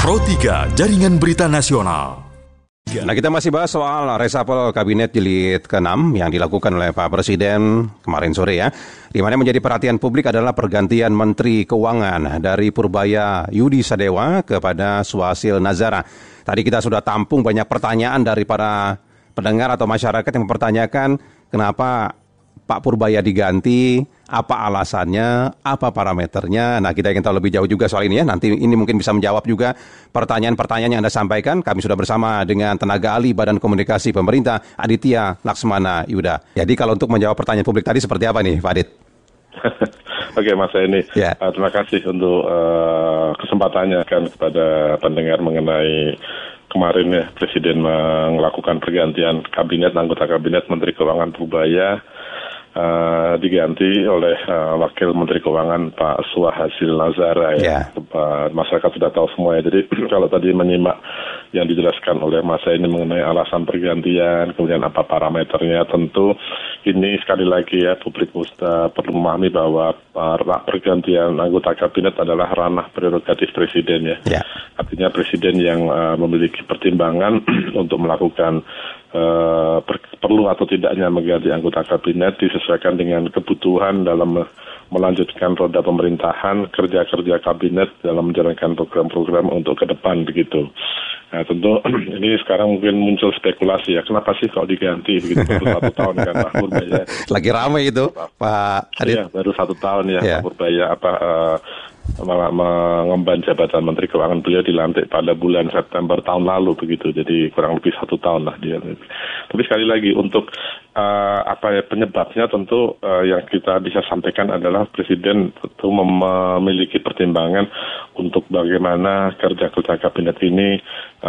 Pro 3 Jaringan Berita Nasional. Nah, kita masih bahas soal reshuffle kabinet jilid ke-6 yang dilakukan oleh Pak Presiden kemarin sore ya. Di mana menjadi perhatian publik adalah pergantian Menteri Keuangan dari Purbaya Yudi Sadewa kepada Suhasil Nazara. Tadi kita sudah tampung banyak pertanyaan dari para pendengar atau masyarakat yang mempertanyakan kenapa Pak Purbaya diganti, apa alasannya, apa parameternya. Nah, kita ingin tahu lebih jauh juga soal ini ya. Nanti ini mungkin bisa menjawab juga pertanyaan-pertanyaan yang Anda sampaikan. Kami sudah bersama dengan tenaga ahli Badan Komunikasi Pemerintah, Aditya Laksmana Yuda. Jadi kalau untuk menjawab pertanyaan publik tadi seperti apa nih, Pak Adit? Oke, Mas Eni. Ya. Terima kasih untuk kesempatannya kan kepada pendengar mengenai kemarin ya Presiden melakukan pergantian kabinet, anggota kabinet Menteri Keuangan Purbaya diganti oleh Wakil Menteri Keuangan Pak Suhasil Nazara ya. Masyarakat sudah tahu semua ya. Jadi kalau tadi menyimak yang dijelaskan oleh Mas ini mengenai alasan pergantian, kemudian apa parameternya, tentu ini sekali lagi ya publik perlu memahami bahwa pergantian anggota kabinet adalah ranah prerogatif Presiden ya. Artinya Presiden yang memiliki pertimbangan untuk melakukan perlu atau tidaknya mengganti anggota kabinet disesuaikan dengan kebutuhan dalam melanjutkan roda pemerintahan, kerja-kerja kabinet dalam menjalankan program-program untuk ke depan begitu. Nah tentu ini sekarang mungkin muncul spekulasi ya, kenapa sih kalau diganti begitu baru 1 tahun kan Pak Purbaya. Lagi ramai itu Pak Adit. Iya, baru 1 tahun ya Pak Purbaya mengemban jabatan Menteri Keuangan. Beliau dilantik pada bulan September tahun lalu begitu, jadi kurang lebih 1 tahun lah dia. Tapi sekali lagi untuk penyebabnya tentu yang kita bisa sampaikan adalah Presiden tentu memiliki pertimbangan untuk bagaimana kerja-kerja kabinet ini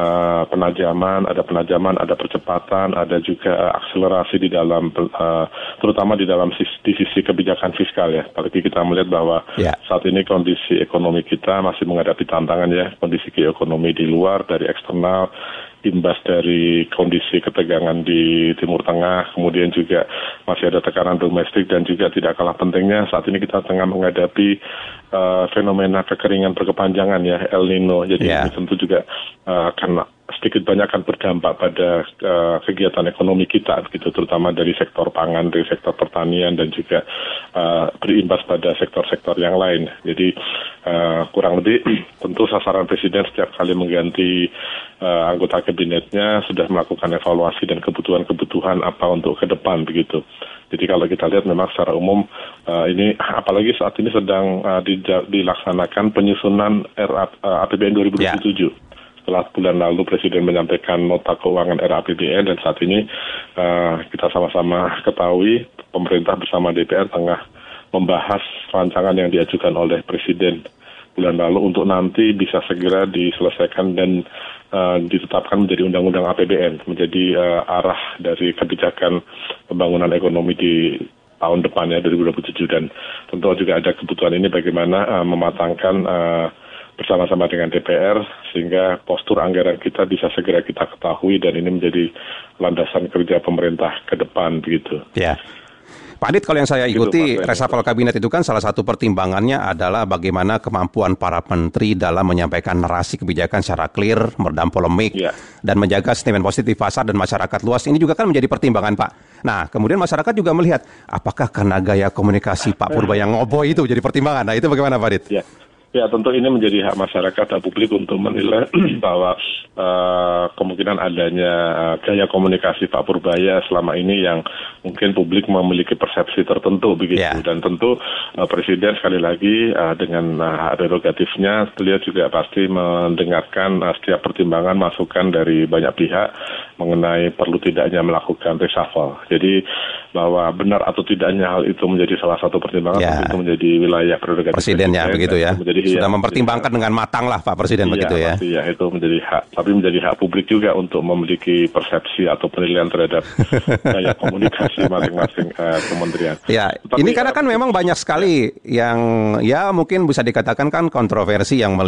penajaman, ada percepatan, ada juga akselerasi di dalam terutama di sisi kebijakan fiskal ya. Apalagi kita melihat bahwa saat ini kondisi ekonomi kita masih menghadapi tantangan ya, kondisi ekonomi di luar dari eksternal, imbas dari kondisi ketegangan di Timur Tengah, kemudian juga masih ada tekanan domestik dan juga tidak kalah pentingnya saat ini kita tengah menghadapi fenomena kekeringan berkepanjangan ya, El Nino. Jadi ini tentu juga akan sedikit banyak akan berdampak pada kegiatan ekonomi kita, gitu, terutama dari sektor pangan, dari sektor pertanian dan juga berimbas pada sektor-sektor yang lain. Jadi kurang lebih tentu sasaran Presiden setiap kali mengganti anggota kabinetnya sudah melakukan evaluasi dan kebutuhan-kebutuhan apa untuk ke depan begitu. Jadi kalau kita lihat memang secara umum ini apalagi saat ini sedang dilaksanakan penyusunan APBN 2027. Setelah bulan lalu Presiden menyampaikan nota keuangan RAPBN dan saat ini kita sama-sama ketahui pemerintah bersama DPR tengah membahas rancangan yang diajukan oleh Presiden bulan lalu untuk nanti bisa segera diselesaikan dan ditetapkan menjadi undang-undang APBN, menjadi arah dari kebijakan pembangunan ekonomi di tahun depannya 2027 dan tentu juga ada kebutuhan ini bagaimana mematangkan bersama-sama dengan DPR sehingga postur anggaran kita bisa segera kita ketahui dan ini menjadi landasan kerja pemerintah ke depan begitu. Ya. Pak Adit, kalau yang saya ikuti reshuffle kabinet itu kan salah satu pertimbangannya adalah bagaimana kemampuan para menteri dalam menyampaikan narasi kebijakan secara clear, meredam polemik, dan menjaga sentimen positif pasar dan masyarakat luas. Ini juga kan menjadi pertimbangan, Pak. Nah, kemudian masyarakat juga melihat apakah karena gaya komunikasi Pak Purbaya ngoboy itu jadi pertimbangan. Nah, itu bagaimana, Pak Adit? Ya, tentu ini menjadi hak masyarakat dan publik untuk menilai bahwa kemungkinan adanya gaya komunikasi Pak Purbaya selama ini yang mungkin publik memiliki persepsi tertentu begitu. Dan tentu Presiden sekali lagi dengan hak prerogatifnya beliau juga pasti mendengarkan setiap pertimbangan masukan dari banyak pihak mengenai perlu tidaknya melakukan reshuffle. Jadi bahwa benar atau tidaknya hal itu menjadi salah satu pertimbangan itu menjadi wilayah prerogatif Presidennya begitu ya. Sudah mempertimbangkan dengan matang lah Pak Presiden begitu ya. Iya, itu menjadi hak. Tapi menjadi hak publik juga untuk memiliki persepsi atau penilaian terhadap gaya komunikasi masing-masing kementerian. Ya, ini karena kan memang banyak sekali yang ya mungkin bisa dikatakan kan kontroversi yang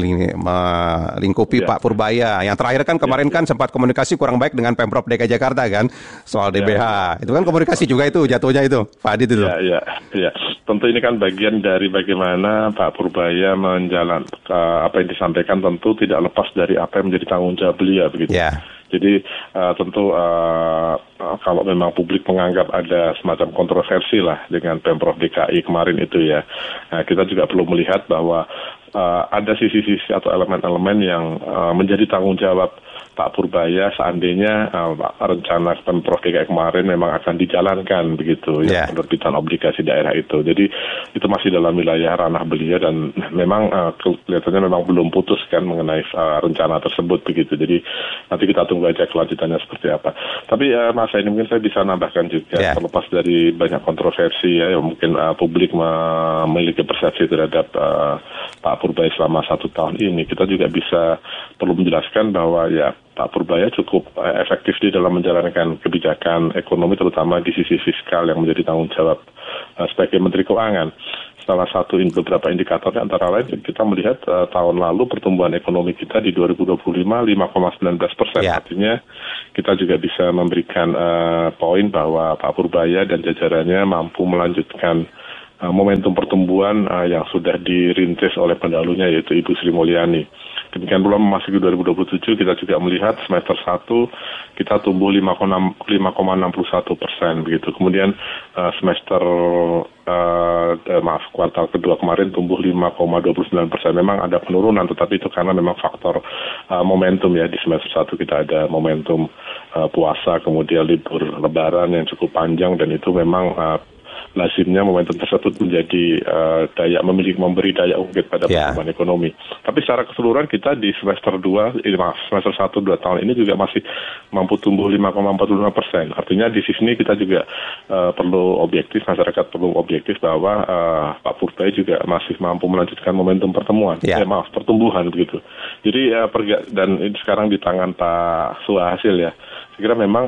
melingkupi Pak Purbaya. Yang terakhir kan kemarin kan sempat komunikasi kurang baik dengan Pemprov DKI Jakarta kan soal DBH. Itu kan komunikasi juga itu jatuhnya itu Pak Adit itu. Iya. tentu ini kan bagian dari bagaimana Pak Purbaya apa yang disampaikan tentu tidak lepas dari apa yang menjadi tanggung jawab beliau begitu. Ya. Jadi tentu kalau memang publik menganggap ada semacam kontroversi lah dengan Pemprov DKI kemarin itu ya, kita juga perlu melihat bahwa ada sisi-sisi atau elemen-elemen yang menjadi tanggung jawab Pak Purbaya seandainya rencana Pemprov DKI kemarin memang akan dijalankan begitu ya, penerbitan obligasi daerah itu. Jadi itu masih dalam wilayah ranah beliau dan memang kelihatannya memang belum putus kan mengenai rencana tersebut begitu. Jadi nanti kita tunggu aja kelanjutannya seperti apa. Tapi Mas ini mungkin saya bisa nambahkan juga terlepas dari banyak kontroversi ya, mungkin publik memiliki persepsi terhadap Pak Purbaya selama 1 tahun ini, kita juga bisa perlu menjelaskan bahwa ya Pak Purbaya cukup efektif di dalam menjalankan kebijakan ekonomi, terutama di sisi fiskal yang menjadi tanggung jawab sebagai Menteri Keuangan. Salah satu beberapa indikatornya antara lain kita melihat tahun lalu pertumbuhan ekonomi kita di 2025 5,19%. Artinya kita juga bisa memberikan poin bahwa Pak Purbaya dan jajarannya mampu melanjutkan momentum pertumbuhan yang sudah dirintis oleh pendahulunya yaitu Ibu Sri Mulyani. Demikian pula memasuki 2027 kita juga melihat semester 1 kita tumbuh 5,61% begitu. Kemudian semester kuartal kedua kemarin tumbuh 5,29%. Memang ada penurunan, tetapi itu karena memang faktor momentum ya. Di semester 1 kita ada momentum puasa, kemudian libur lebaran yang cukup panjang dan itu memang lazimnya momentum tersebut menjadi memberi daya ungkit pada pertumbuhan ekonomi. Tapi secara keseluruhan kita di semester 1 2 tahun ini juga masih mampu tumbuh 5,45%. Artinya di sini kita juga perlu objektif, masyarakat perlu objektif bahwa Pak Purbaya juga masih mampu melanjutkan momentum pertumbuhan begitu. Jadi dan ini sekarang di tangan Pak Suhasil ya. Saya kira memang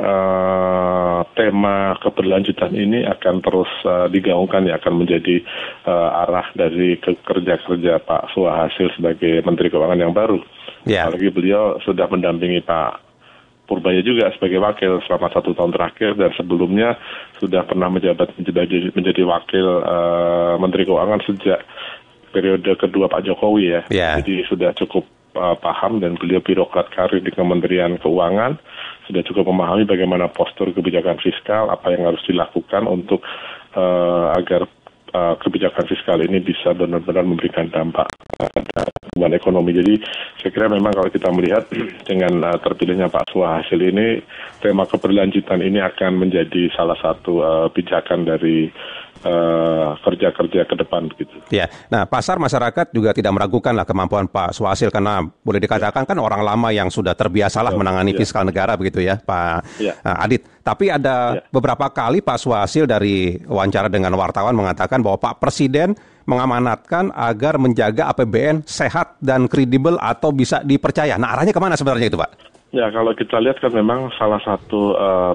tema keberlanjutan ini akan terus digaungkan ya, akan menjadi arah dari kerja-kerja Pak Suhasil sebagai Menteri Keuangan yang baru. Apalagi beliau sudah mendampingi Pak Purbaya juga sebagai wakil selama 1 tahun terakhir dan sebelumnya sudah pernah menjadi wakil Menteri Keuangan sejak periode kedua Pak Jokowi ya. Jadi sudah cukup paham dan beliau birokrat karir di Kementerian Keuangan, sudah cukup memahami bagaimana postur kebijakan fiskal, apa yang harus dilakukan untuk agar kebijakan fiskal ini bisa benar-benar memberikan dampak pertumbuhan ekonomi. Jadi saya kira memang kalau kita melihat dengan terpilihnya Pak Suhasil ini, tema keberlanjutan ini akan menjadi salah satu pijakan dari kerja-kerja ke depan begitu. Ya, nah pasar masyarakat juga tidak meragukanlah kemampuan Pak Suhasil karena boleh dikatakan kan orang lama yang sudah terbiasalah menangani fiskal negara begitu ya, Pak Adit. Tapi ada beberapa kali Pak Suhasil dari wawancara dengan wartawan mengatakan bahwa Pak Presiden mengamanatkan agar menjaga APBN sehat dan kredibel atau bisa dipercaya. Nah, arahnya kemana sebenarnya itu, Pak? Ya, kalau kita lihat kan memang salah satu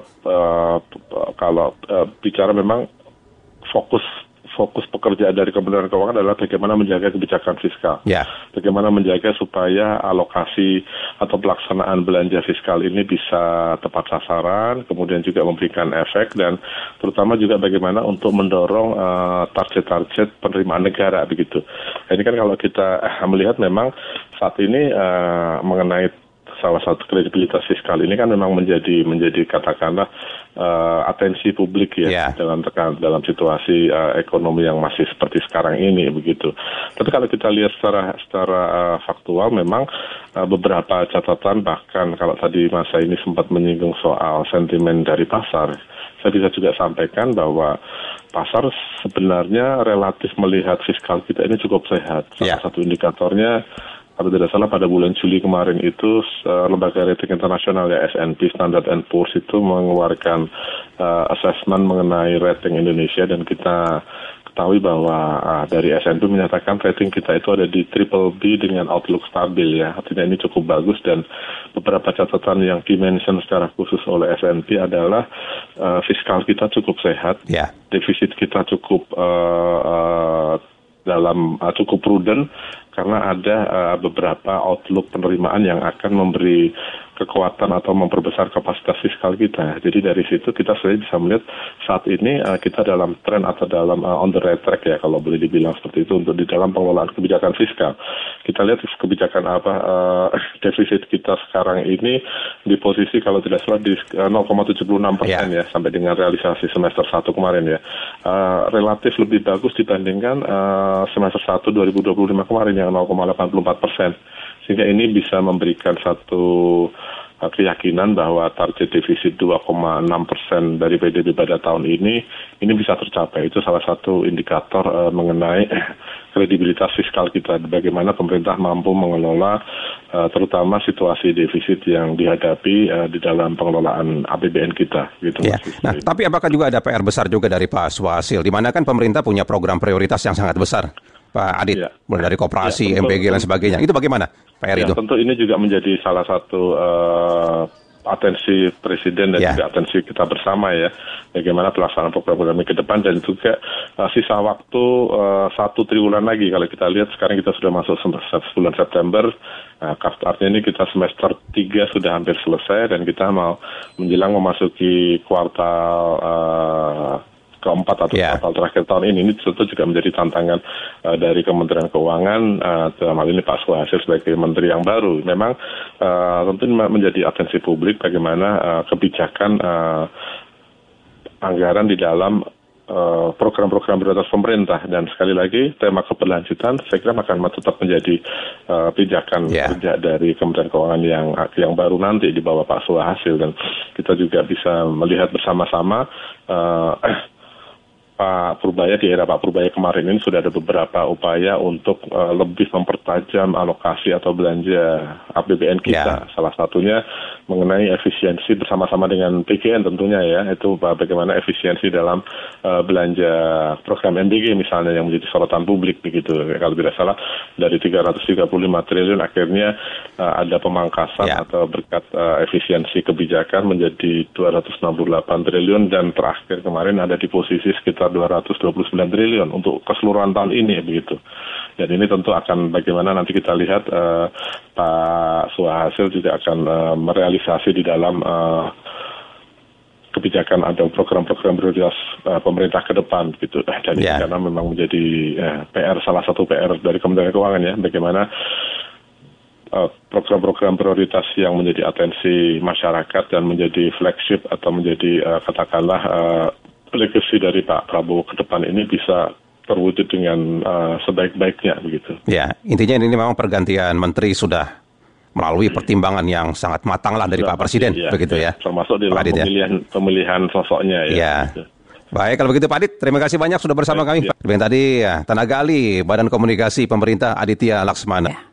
kalau bicara memang fokus pekerjaan dari Kementerian Keuangan adalah bagaimana menjaga kebijakan fiskal. Bagaimana menjaga supaya alokasi atau pelaksanaan belanja fiskal ini bisa tepat sasaran, kemudian juga memberikan efek dan terutama juga bagaimana untuk mendorong target-target penerimaan negara begitu. Ini kan kalau kita melihat memang saat ini mengenai salah satu kredibilitas fiskal ini kan memang menjadi katakanlah atensi publik ya dalam situasi ekonomi yang masih seperti sekarang ini begitu. Tapi kalau kita lihat secara faktual memang beberapa catatan, bahkan kalau tadi Mas ini sempat menyinggung soal sentimen dari pasar, saya bisa juga sampaikan bahwa pasar sebenarnya relatif melihat fiskal kita ini cukup sehat. Salah satu indikatornya, kalau tidak salah pada bulan Juli kemarin itu lembaga rating internasional ya S&P Standard & Poor's itu mengeluarkan assessment mengenai rating Indonesia dan kita ketahui bahwa dari S&P menyatakan rating kita itu ada di BBB dengan outlook stabil ya. Artinya ini cukup bagus dan beberapa catatan yang dimention secara khusus oleh S&P adalah fiskal kita cukup sehat, defisit kita cukup cukup prudent karena ada beberapa outlook penerimaan yang akan memberi kekuatan atau memperbesar kapasitas fiskal kita. Jadi dari situ kita sebenarnya bisa melihat saat ini kita dalam tren atau dalam on the right track ya, kalau boleh dibilang seperti itu, untuk di dalam pengelolaan kebijakan fiskal. Kita lihat kebijakan defisit kita sekarang ini di posisi kalau tidak salah di 0,76% ya, sampai dengan realisasi semester 1 kemarin ya. Relatif lebih bagus dibandingkan semester 1 2025 kemarin yang 0,84%. Sehingga ini bisa memberikan satu keyakinan bahwa target defisit 2,6% dari PDB pada tahun ini bisa tercapai. Itu salah satu indikator mengenai kredibilitas fiskal kita, bagaimana pemerintah mampu mengelola terutama situasi defisit yang dihadapi di dalam pengelolaan APBN kita. Gitu, ya. Nah, tapi apakah juga ada PR besar juga dari Pak Suhasil, di mana kan pemerintah punya program prioritas yang sangat besar, Pak Adit, mulai dari koperasi, MPG dan sebagainya. Itu bagaimana PR itu? Tentu ini juga menjadi salah satu atensi Presiden dan juga atensi kita bersama ya, bagaimana pelaksanaan program-program ke depan, dan juga sisa waktu 1 triwulan lagi. Kalau kita lihat sekarang kita sudah masuk bulan September, artinya ini kita semester 3 sudah hampir selesai, dan kita mau menjelang memasuki kuartal keempat atau kuartal terakhir tahun ini. Ini tentu juga menjadi tantangan dari Kementerian Keuangan, dalam hal ini Pak Suhasil sebagai Menteri yang baru. Memang tentu menjadi atensi publik bagaimana kebijakan anggaran di dalam program-program prioritas pemerintah, dan sekali lagi tema keberlanjutan saya kira akan tetap menjadi pijakan kerja dari Kementerian Keuangan yang baru nanti di bawah Pak Suhasil, dan kita juga bisa melihat bersama-sama Pak Purbaya, di era Pak Purbaya kemarin ini sudah ada beberapa upaya untuk lebih mempertajam alokasi atau belanja APBN kita. Salah satunya mengenai efisiensi bersama-sama dengan PGN tentunya ya, itu bagaimana efisiensi dalam belanja program MBG misalnya yang menjadi sorotan publik begitu. Kalau tidak salah dari 335 triliun akhirnya ada pemangkasan atau berkat efisiensi kebijakan menjadi 268 triliun, dan terakhir kemarin ada di posisi sekitar 229 triliun untuk keseluruhan tahun ini begitu. Dan ini tentu akan bagaimana nanti kita lihat Pak Suhasil juga akan merealisasi di dalam kebijakan atau program-program prioritas pemerintah ke depan gitu. Dan ini karena memang menjadi PR, salah satu PR dari Kementerian Keuangan ya, bagaimana program-program prioritas yang menjadi atensi masyarakat dan menjadi flagship atau menjadi katakanlah legacy dari Pak Prabowo ke depan ini bisa terwujud dengan sebaik-baiknya begitu. Ya, intinya ini memang pergantian menteri sudah melalui pertimbangan yang sangat matang lah dari Pak Presiden, begitu ya. Termasuk di dalam pemilihan sosoknya ya. Gitu. Baik, kalau begitu Pak Adit, terima kasih banyak sudah bersama kami. Yang tadi tenaga ahli Badan Komunikasi Pemerintah Aditya Laksmana.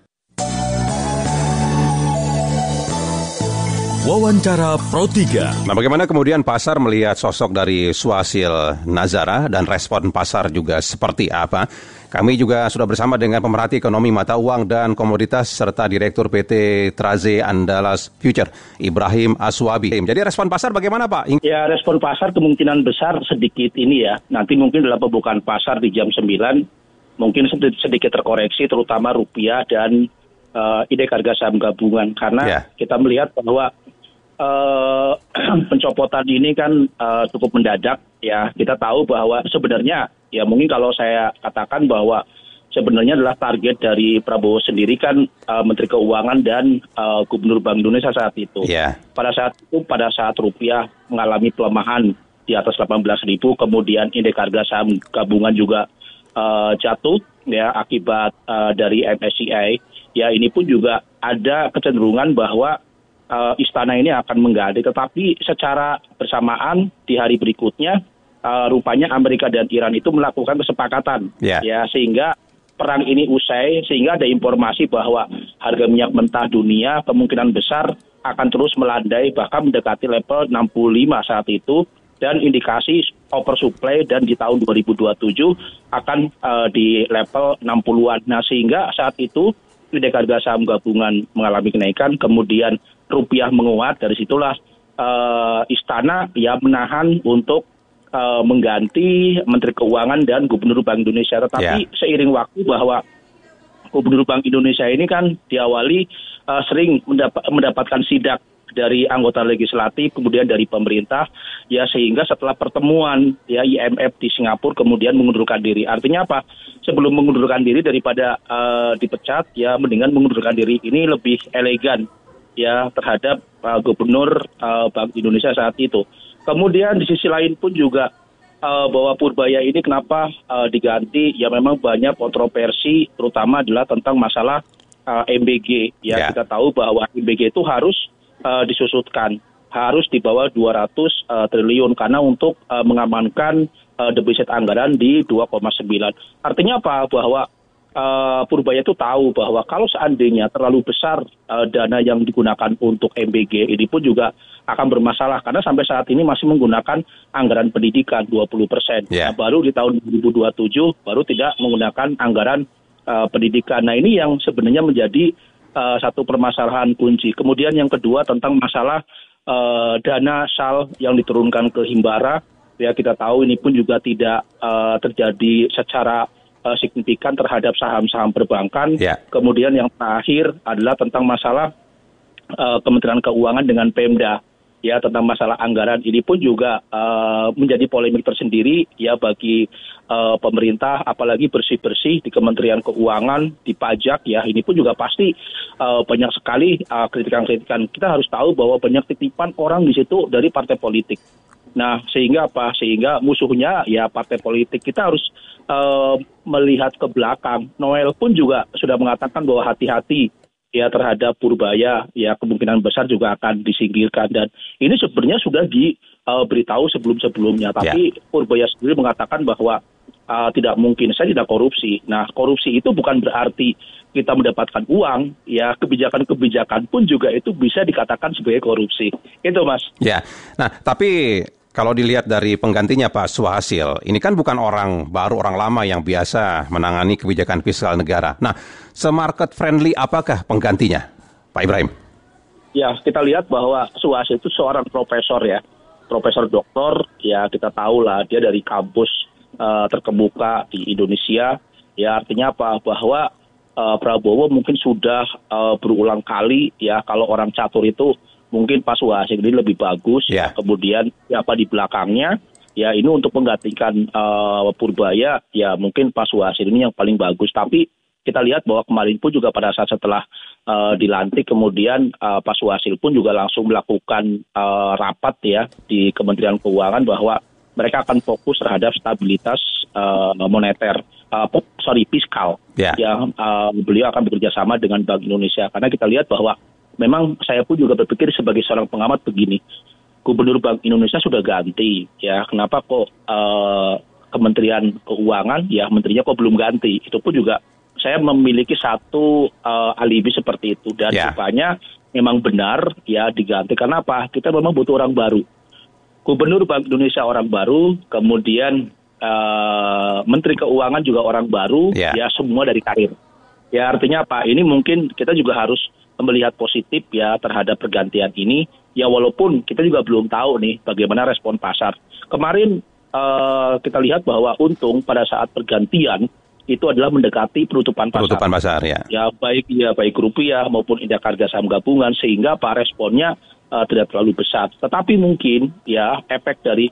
Wawancara Pro 3. Nah, bagaimana kemudian pasar melihat sosok dari Suhasil Nazara dan respon pasar juga seperti apa? Kami juga sudah bersama dengan pemerhati ekonomi mata uang dan komoditas serta Direktur PT Traze Andalas Future, Ibrahim Aswabi. Jadi respon pasar bagaimana Pak? Ya, respon pasar kemungkinan besar sedikit ini ya. Nanti mungkin dalam pembukaan pasar di jam 9 mungkin sedikit terkoreksi, terutama rupiah dan indeks harga saham gabungan. Karena kita melihat bahwa pencopotan ini kan cukup mendadak ya. Kita tahu bahwa sebenarnya ya mungkin kalau saya katakan bahwa sebenarnya adalah target dari Prabowo sendiri kan Menteri Keuangan dan Gubernur Bank Indonesia saat itu. Pada saat rupiah mengalami pelemahan di atas 18.000, kemudian indeks harga saham gabungan juga jatuh ya akibat dari MSCI. Ya ini pun juga ada kecenderungan bahwa istana ini akan menggali, tetapi secara bersamaan di hari berikutnya rupanya Amerika dan Iran itu melakukan kesepakatan ya sehingga perang ini usai, sehingga ada informasi bahwa harga minyak mentah dunia kemungkinan besar akan terus melandai bahkan mendekati level 65 saat itu, dan indikasi oversupply dan di tahun 2027 akan di level 60-an. Nah, sehingga saat itu indeks harga saham gabungan mengalami kenaikan, kemudian rupiah menguat. Dari situlah istana ya menahan untuk mengganti Menteri Keuangan dan Gubernur Bank Indonesia. Tetapi seiring waktu bahwa Gubernur Bank Indonesia ini kan diawali sering mendapatkan sidak dari anggota legislatif, kemudian dari pemerintah, ya sehingga setelah pertemuan ya IMF di Singapura kemudian mengundurkan diri. Artinya apa? Sebelum mengundurkan diri daripada dipecat, ya mendingan mengundurkan diri. Ini lebih elegan ya terhadap Gubernur Bank Indonesia saat itu. Kemudian di sisi lain pun juga bahwa Purbaya ini kenapa diganti, ya memang banyak kontroversi, terutama adalah tentang masalah MBG. Ya kita tahu bahwa MBG itu harus disusutkan, harus di bawah 200 triliun karena untuk mengamankan defisit anggaran di 2,9. Artinya apa? Bahwa Purbaya itu tahu bahwa kalau seandainya terlalu besar dana yang digunakan untuk MBG, ini pun juga akan bermasalah karena sampai saat ini masih menggunakan anggaran pendidikan 20%. Yeah. Nah, baru di tahun 2027 baru tidak menggunakan anggaran pendidikan. Nah, ini yang sebenarnya menjadi satu permasalahan kunci. Kemudian yang kedua tentang masalah dana SAL yang diturunkan ke Himbara. Ya kita tahu ini pun juga tidak terjadi secara signifikan terhadap saham-saham perbankan. Yeah. Kemudian yang terakhir adalah tentang masalah Kementerian Keuangan dengan Pemda. Ya tentang masalah anggaran ini pun juga menjadi polemik tersendiri ya bagi pemerintah, apalagi bersih-bersih di Kementerian Keuangan, di pajak ya ini pun juga pasti banyak sekali kritikan-kritikan. Kita harus tahu bahwa banyak titipan orang di situ dari partai politik. Nah sehingga apa? Sehingga musuhnya ya partai politik. Kita harus melihat ke belakang. Noel pun juga sudah mengatakan bahwa hati-hati ya terhadap Purbaya, ya kemungkinan besar juga akan disingkirkan dan ini sebenarnya sudah diberitahu sebelum-sebelumnya. Tapi Purbaya sendiri mengatakan bahwa tidak mungkin, saya tidak korupsi. Nah, korupsi itu bukan berarti kita mendapatkan uang, ya kebijakan-kebijakan pun juga itu bisa dikatakan sebagai korupsi. Itu Mas. Ya, nah tapi kalau dilihat dari penggantinya Pak Suhasil, ini kan bukan orang baru, orang lama yang biasa menangani kebijakan fiskal negara. Nah, se-market friendly apakah penggantinya, Pak Ibrahim? Ya, kita lihat bahwa Suhasil itu seorang profesor ya, profesor doktor, ya kita tahu lah dia dari kampus terkemuka di Indonesia. Ya artinya apa? Bahwa Prabowo mungkin sudah berulang kali ya kalau orang catur itu mungkin Pak Suhasil ini lebih bagus, ya. Kemudian siapa di belakangnya, ya ini untuk menggantikan Purbaya, ya mungkin Pak Suhasil ini yang paling bagus. Tapi kita lihat bahwa kemarin pun juga pada saat setelah dilantik, kemudian Pak Suhasil pun juga langsung melakukan rapat ya di Kementerian Keuangan bahwa mereka akan fokus terhadap stabilitas moneter, fiskal. Yeah. Yang beliau akan bekerja sama dengan Bank Indonesia. Karena kita lihat bahwa memang saya pun juga berpikir sebagai seorang pengamat begini, Gubernur Bank Indonesia sudah ganti, ya kenapa kok Kementerian Keuangan, ya menterinya kok belum ganti? Itu pun juga saya memiliki satu alibi seperti itu dan rupanya memang benar ya diganti. Karena apa? Kita memang butuh orang baru. Gubernur Bank Indonesia orang baru, kemudian Menteri Keuangan juga orang baru, ya semua dari karir. Ya artinya apa? Ini mungkin kita juga harus melihat positif ya terhadap pergantian ini. Ya walaupun kita juga belum tahu nih bagaimana respon pasar. Kemarin kita lihat bahwa untung pada saat pergantian itu adalah mendekati penutupan pasar. Penutupan pasar ya. Ya baik rupiah maupun indeks harga saham gabungan sehingga responnya tidak terlalu besar. Tetapi mungkin ya efek dari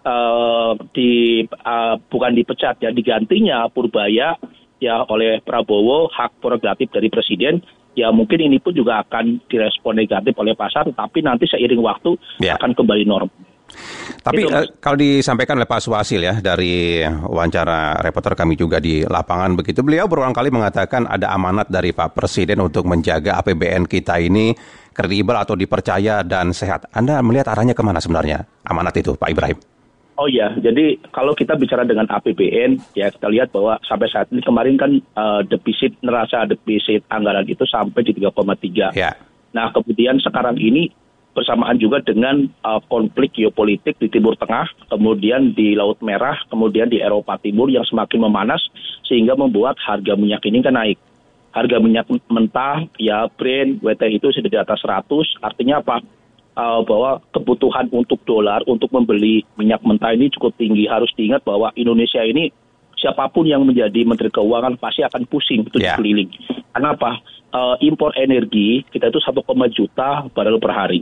bukan dipecat ya digantinya Purbaya ya oleh Prabowo, hak prerogatif dari presiden. Ya mungkin ini pun juga akan direspon negatif oleh pasar, tetapi nanti seiring waktu akan kembali normal. Tapi kalau disampaikan oleh Pak Suhasil ya dari wawancara reporter kami juga di lapangan begitu, beliau berulang kali mengatakan ada amanat dari Pak Presiden untuk menjaga APBN kita ini kredibel atau dipercaya dan sehat. Anda melihat arahnya kemana sebenarnya amanat itu, Pak Ibrahim? Oh ya, jadi kalau kita bicara dengan APBN, ya kita lihat bahwa sampai saat ini kemarin kan neraca defisit anggaran itu sampai di 3,3. Ya. Nah kemudian sekarang ini bersamaan juga dengan konflik geopolitik di Timur Tengah, kemudian di Laut Merah, kemudian di Eropa Timur yang semakin memanas sehingga membuat harga minyak ini kan naik. Harga minyak mentah, ya Brent, WTI itu sudah di atas 100, artinya apa? Bahwa kebutuhan untuk dolar untuk membeli minyak mentah ini cukup tinggi. Harus diingat bahwa Indonesia ini siapapun yang menjadi Menteri Keuangan pasti akan pusing tujuh keliling. Karena apa? Impor energi kita itu 1,1 juta barel per hari.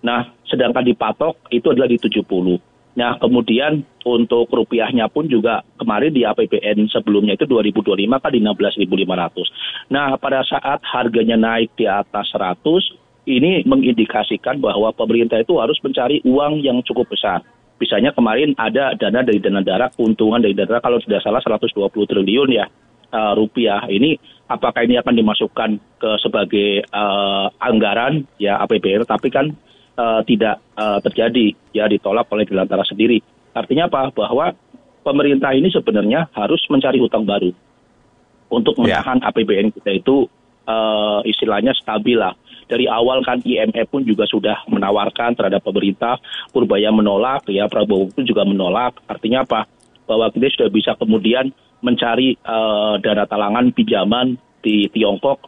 Nah, sedangkan dipatok itu adalah di 70. Nah, kemudian untuk rupiahnya pun juga kemarin di APBN sebelumnya itu 2025 kan di 16.500. Nah, pada saat harganya naik di atas 100, ini mengindikasikan bahwa pemerintah itu harus mencari uang yang cukup besar. Misalnya kemarin ada dana dari dana darat, keuntungan dari dana darat kalau tidak salah 120 triliun ya rupiah. Ini apakah ini akan dimasukkan ke sebagai anggaran ya APBN, tapi kan tidak terjadi, ya ditolak oleh Dirgantara sendiri. Artinya apa? Bahwa pemerintah ini sebenarnya harus mencari hutang baru untuk menahan APBN kita itu istilahnya stabil lah. Dari awal kan IMF pun juga sudah menawarkan terhadap pemerintah, Purbaya menolak, ya Prabowo pun juga menolak. Artinya apa? Bahwa kita sudah bisa kemudian mencari dana talangan pinjaman di Tiongkok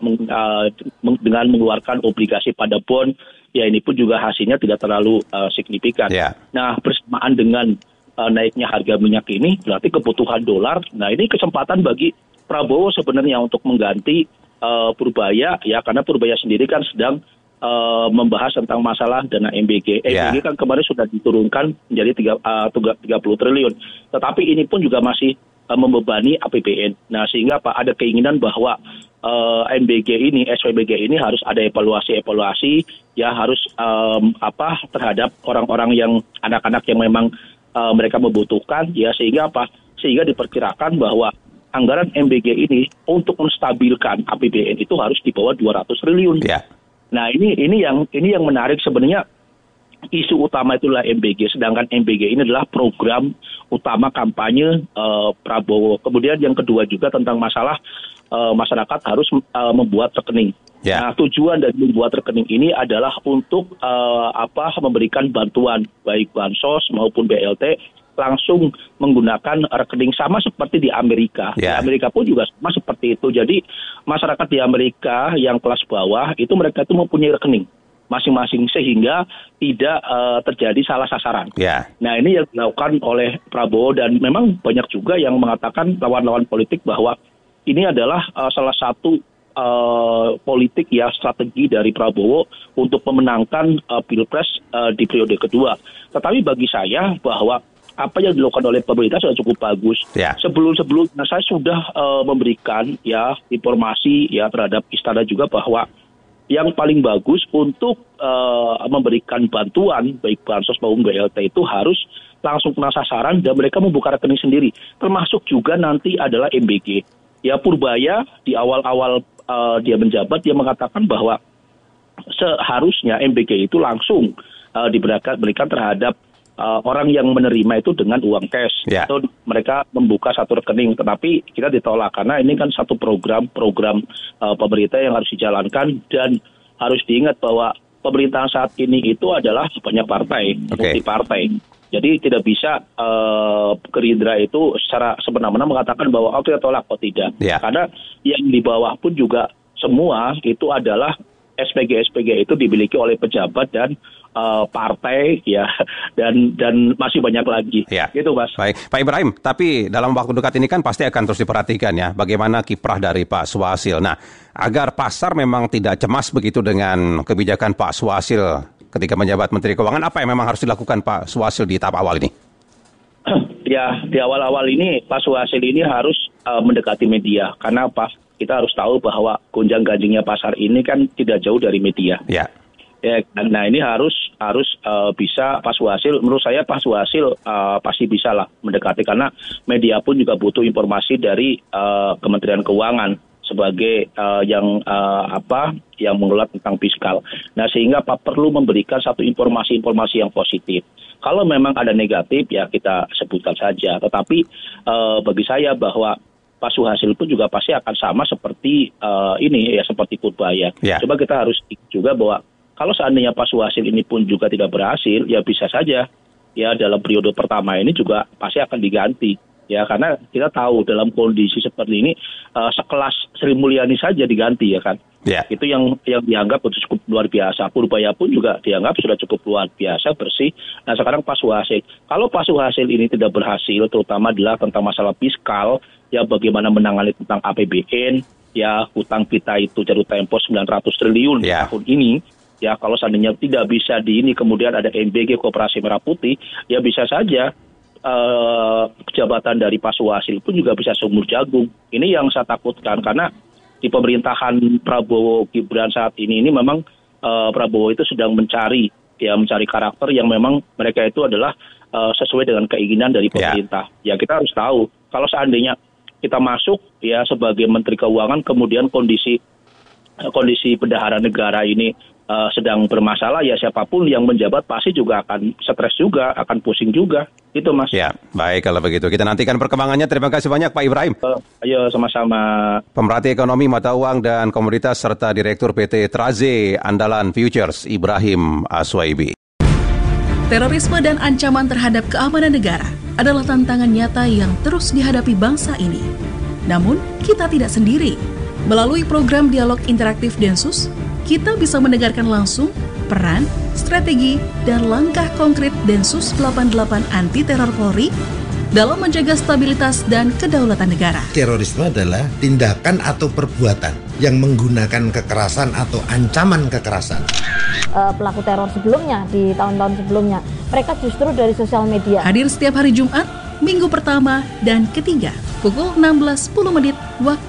dengan mengeluarkan obligasi pada bond. Ya ini pun juga hasilnya tidak terlalu signifikan. Nah, bersamaan dengan naiknya harga minyak ini berarti kebutuhan dolar. Nah, ini kesempatan bagi Prabowo sebenarnya untuk mengganti Purbaya, ya karena Purbaya sendiri kan sedang membahas tentang masalah dana MBG. MBG kan kemarin sudah diturunkan menjadi 30 triliun. Tetapi ini pun juga masih membebani APBN. Nah, sehingga ada keinginan bahwa MBG ini, SPBG ini harus ada evaluasi, ya harus terhadap orang-orang yang anak-anak yang memang mereka membutuhkan, ya sehingga sehingga diperkirakan bahwa anggaran MBG ini untuk menstabilkan APBN itu harus di bawah 200 triliun. Nah, ini yang menarik sebenarnya. Isu utama itulah MBG, sedangkan MBG ini adalah program utama kampanye Prabowo. Kemudian yang kedua juga tentang masalah masyarakat harus membuat rekening. Nah, tujuan dari membuat rekening ini adalah untuk memberikan bantuan baik bansos maupun BLT langsung menggunakan rekening sama seperti di Amerika. Di Amerika pun juga sama seperti itu. Jadi masyarakat di Amerika yang kelas bawah itu mereka itu mempunyai rekening masing-masing sehingga tidak terjadi salah sasaran. Nah, ini yang dilakukan oleh Prabowo dan memang banyak juga yang mengatakan lawan-lawan politik bahwa ini adalah salah satu politik ya strategi dari Prabowo untuk memenangkan Pilpres di periode kedua. Tetapi bagi saya bahwa apa yang dilakukan oleh pemerintah sudah cukup bagus. Sebelum-sebelumnya saya sudah memberikan ya informasi ya terhadap istana juga bahwa yang paling bagus untuk memberikan bantuan baik bansos maupun BLT itu harus langsung kena sasaran dan mereka membuka rekening sendiri. Termasuk juga nanti adalah MBG. Ya Purbaya di awal-awal dia menjabat dia mengatakan bahwa seharusnya MBG itu langsung diberikan terhadap orang yang menerima itu dengan uang cash. Atau mereka membuka satu rekening, tetapi kita ditolak karena ini kan satu program pemerintah yang harus dijalankan dan harus diingat bahwa pemerintahan saat ini itu adalah banyak partai, multi partai. Jadi tidak bisa Gerindra itu secara semena-mena mengatakan bahwa kita tolak atau tidak. Karena yang di bawah pun juga semua itu adalah SPG itu dimiliki oleh pejabat dan partai ya dan masih banyak lagi. Gitu Mas. Baik, Pak Ibrahim, tapi dalam waktu dekat ini kan pasti akan terus diperhatikan ya bagaimana kiprah dari Pak Swasil. Nah, agar pasar memang tidak cemas begitu dengan kebijakan Pak Swasil ketika menjabat Menteri Keuangan, apa yang memang harus dilakukan Pak Swasil di tahap awal ini? Ya, di awal-awal ini Pak Swasil ini harus mendekati media. Karena apa? Kita harus tahu bahwa gonjang-ganjingnya pasar ini kan tidak jauh dari media. Nah ini harus bisa Pak Swasil, menurut saya Pak Swasil pasti bisa lah mendekati karena media pun juga butuh informasi dari Kementerian Keuangan sebagai yang mengelola tentang fiskal. Nah sehingga Pak perlu memberikan satu informasi yang positif. Kalau memang ada negatif ya kita sebutkan saja. Tetapi bagi saya bahwa Pak Swasil pun juga pasti akan sama seperti seperti Purbaya. Coba kita harus juga bahwa kalau seandainya Pak Swasil ini pun juga tidak berhasil, ya bisa saja ya dalam periode pertama ini juga pasti akan diganti. Ya karena kita tahu dalam kondisi seperti ini sekelas Sri Mulyani saja diganti ya kan. Itu yang dianggap cukup luar biasa. Purbaya pun juga dianggap sudah cukup luar biasa bersih. Nah sekarang Pak Swasil. Kalau Pak Swasil ini tidak berhasil, terutama adalah tentang masalah fiskal, ya bagaimana menangani tentang APBN, ya hutang kita itu jatuh tempo 900 triliun tahun ini. Ya, kalau seandainya tidak bisa di ini, kemudian ada MBG Koperasi Merah Putih, ya bisa saja jabatan dari Pak Suhasil pun juga bisa sumur jagung. Ini yang saya takutkan, karena di pemerintahan Prabowo Gibran saat ini memang Prabowo itu sedang mencari karakter yang memang mereka itu adalah sesuai dengan keinginan dari pemerintah. Ya, kita harus tahu kalau seandainya kita masuk ya sebagai Menteri Keuangan, kemudian kondisi bendahara negara ini sedang bermasalah, ya siapapun yang menjabat pasti juga akan stres juga, akan pusing juga. Itu, Mas. Ya, baik kalau begitu. Kita nantikan perkembangannya. Terima kasih banyak Pak Ibrahim. Ayo sama-sama. Pemerhati ekonomi, mata uang, dan komoditas, serta Direktur PT Traze Andalan Futures, Ibrahim Aswaibi. Terorisme dan ancaman terhadap keamanan negara adalah tantangan nyata yang terus dihadapi bangsa ini. Namun, kita tidak sendiri. Melalui program Dialog Interaktif Densus, kita bisa mendengarkan langsung peran, strategi, dan langkah konkret Densus 88 Anti Teror Polri dalam menjaga stabilitas dan kedaulatan negara. Terorisme adalah tindakan atau perbuatan yang menggunakan kekerasan atau ancaman kekerasan. Pelaku teror sebelumnya, di tahun-tahun sebelumnya, mereka justru dari sosial media. Hadir setiap hari Jumat, minggu pertama dan ketiga, pukul 16.10 waktu